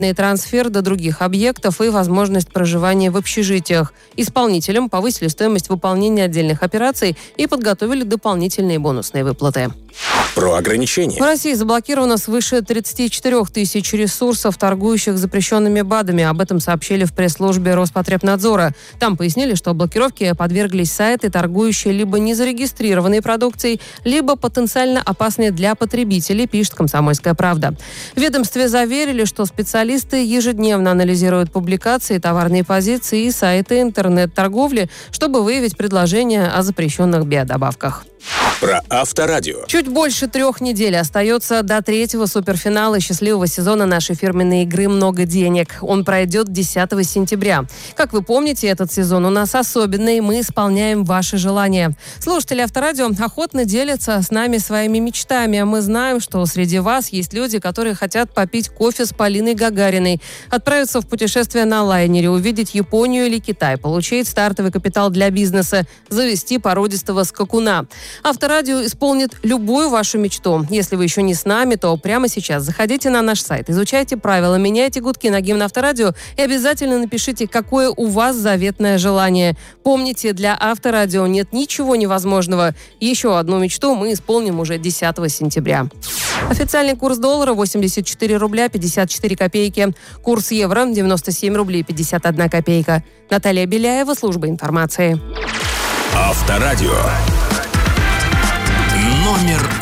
бесплатный трансфер до других объектов и возможность проживания в общежитиях. Исполнителям повысили стоимость выполнения отдельных операций и подготовили дополнительные бонусные выплаты. Про ограничения. В России заблокировано свыше 34 тысяч ресурсов, торгующих запрещенными БАДами. Об этом сообщили в пресс-службе Роспотребнадзора. Там пояснили, что блокировке подверглись сайты, торгующие либо незарегистрированной продукцией, либо потенциально опасные для потребителей, пишет «Комсомольская правда». В ведомстве заверили, что специалисты ежедневно анализируют публикации, товарные позиции и сайты интернет-торговли, чтобы выявить предложения о запрещенных биодобавках. Про Авторадио. Чуть больше 3 недель остается до 3-го суперфинала счастливого сезона нашей фирменной игры «Много денег». Он пройдет 10 сентября. Как вы помните, этот сезон у нас особенный. Мы исполняем ваши желания. Слушатели Авторадио охотно делятся с нами своими мечтами. Мы знаем, что среди вас есть люди, которые хотят попить кофе с Полиной Гагариной, отправиться в путешествие на лайнере, увидеть Японию или Китай, получить стартовый капитал для бизнеса, завести породистого скакуна. Авторадио исполнит любую вашу мечту. Если вы еще не с нами, то прямо сейчас заходите на наш сайт, изучайте правила, меняйте гудки на гимн Авторадио и обязательно напишите, какое у вас заветное желание. Помните, для Авторадио нет ничего невозможного. Еще одну мечту мы исполним уже 10 сентября. Официальный курс доллара 84 рубля 54 копейки. Курс евро 97 рублей 51 копейка. Наталья Беляева, служба информации. Авторадио. Номер